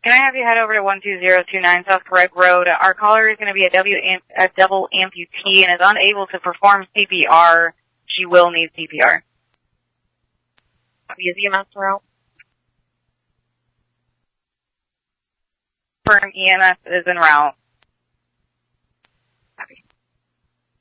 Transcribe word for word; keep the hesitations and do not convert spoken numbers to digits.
Can I have you head over to one two zero two nine South Craig Road? Our caller is going to be a, w, a double amputee and is unable to perform C P R. She will need C P R. Is E M S route? Firm E M S is en route.